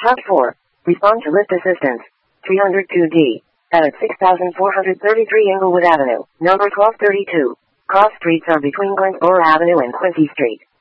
Top 4. Respond to lift assistance. 302D. At 6433 Inglewood Avenue, number 1232. Cross streets are between Glenboro Avenue and Quincy Street.